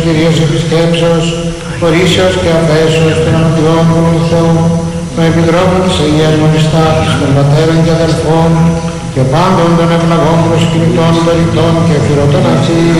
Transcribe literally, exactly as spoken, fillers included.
Κυρίως επισκέψεως, χωρίσεως και αφέσεως των αμαρτιών του Θεού, των επιτρόπων της Αγίας Μονιστάς, των πατέρων και αδελφών και πάντων των ευλαβών προσκυνητών, δωρητών και φυρωτών αυτοί.